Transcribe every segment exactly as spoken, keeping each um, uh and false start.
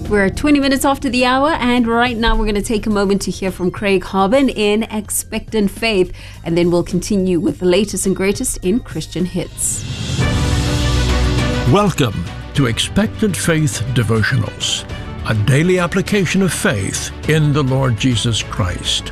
We're twenty minutes after the hour, and right now we're going to take a moment to hear from Craig Harbin in Expectant Faith, and then we'll continue with the latest and greatest in Christian hits. Welcome to Expectant Faith Devotionals, a daily application of faith in the Lord Jesus Christ.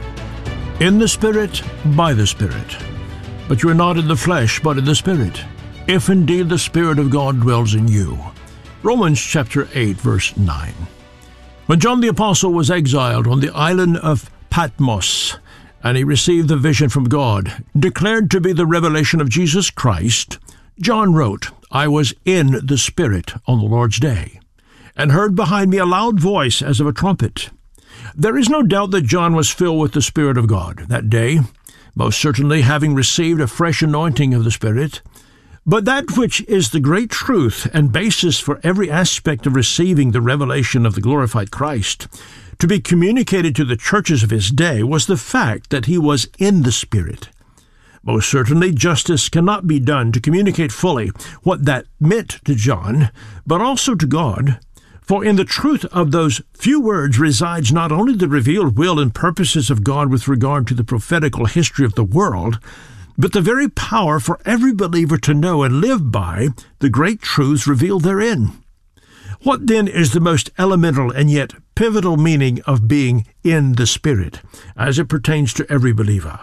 In the Spirit, by the Spirit. But you are not in the flesh, but in the Spirit, if indeed the Spirit of God dwells in you. Romans chapter eight, verse nine. When John the Apostle was exiled on the island of Patmos, and he received the vision from God, declared to be the revelation of Jesus Christ, John wrote, I was in the Spirit on the Lord's day, and heard behind me a loud voice as of a trumpet. There is no doubt that John was filled with the Spirit of God that day, most certainly having received a fresh anointing of the Spirit. But that which is the great truth and basis for every aspect of receiving the revelation of the glorified Christ, to be communicated to the churches of his day, was the fact that he was in the Spirit. Most certainly, justice cannot be done to communicate fully what that meant to John, but also to God. For in the truth of those few words resides not only the revealed will and purposes of God with regard to the prophetical history of the world, but the very power for every believer to know and live by the great truths revealed therein. What then is the most elemental and yet pivotal meaning of being in the Spirit, as it pertains to every believer?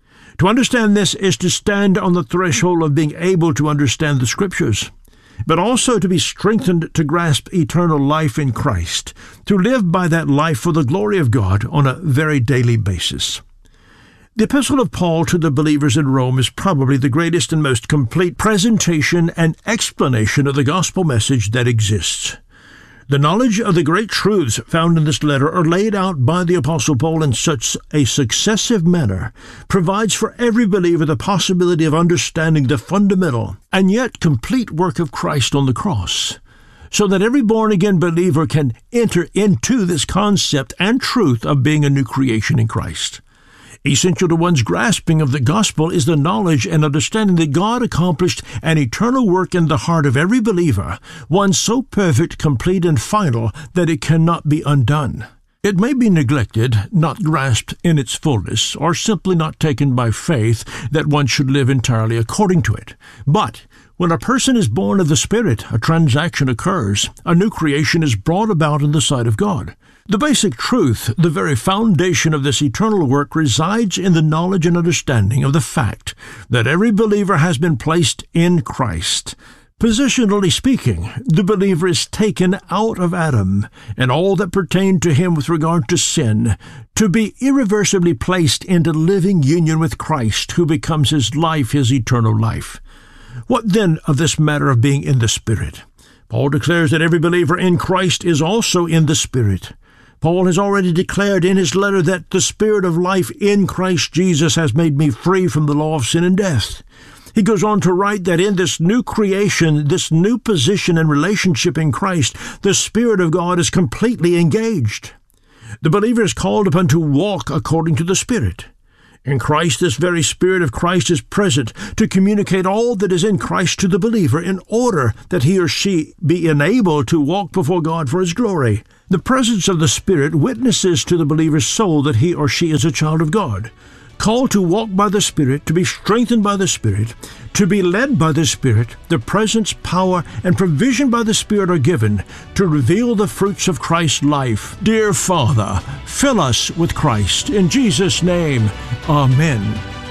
To understand this is to stand on the threshold of being able to understand the Scriptures, but also to be strengthened to grasp eternal life in Christ, to live by that life for the glory of God on a very daily basis. The Epistle of Paul to the believers in Rome is probably the greatest and most complete presentation and explanation of the gospel message that exists. The knowledge of the great truths found in this letter are laid out by the Apostle Paul in such a successive manner, provides for every believer the possibility of understanding the fundamental and yet complete work of Christ on the cross, so that every born-again believer can enter into this concept and truth of being a new creation in Christ. Essential to one's grasping of the gospel is the knowledge and understanding that God accomplished an eternal work in the heart of every believer, one so perfect, complete, and final that it cannot be undone. It may be neglected, not grasped in its fullness, or simply not taken by faith that one should live entirely according to it. But when a person is born of the Spirit, a transaction occurs. A new creation is brought about in the sight of God. The basic truth, the very foundation of this eternal work, resides in the knowledge and understanding of the fact that every believer has been placed in Christ. Positionally speaking, the believer is taken out of Adam and all that pertained to him with regard to sin, to be irreversibly placed into living union with Christ, who becomes his life, his eternal life. What then of this matter of being in the Spirit? Paul declares that every believer in Christ is also in the Spirit. Paul has already declared in his letter that the Spirit of life in Christ Jesus has made me free from the law of sin and death. He goes on to write that in this new creation, this new position and relationship in Christ, the Spirit of God is completely engaged. The believer is called upon to walk according to the Spirit. In Christ, this very Spirit of Christ is present to communicate all that is in Christ to the believer in order that he or she be enabled to walk before God for his glory. The presence of the Spirit witnesses to the believer's soul that he or she is a child of God, called to walk by the Spirit, to be strengthened by the Spirit, to be led by the Spirit. The presence, power, and provision by the Spirit are given to reveal the fruits of Christ's life. Dear Father, fill us with Christ. In Jesus' name, Amen.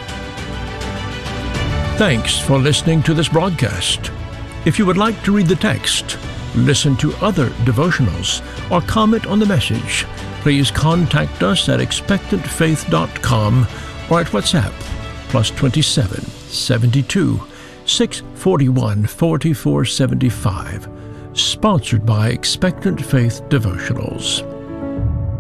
Thanks for listening to this broadcast. If you would like to read the text, listen to other devotionals, or comment on the message, please contact us at expectant faith dot com or at WhatsApp, plus twenty-seven, seventy-two, six forty-one, forty-four seventy-five. Sponsored by Expectant Faith Devotionals.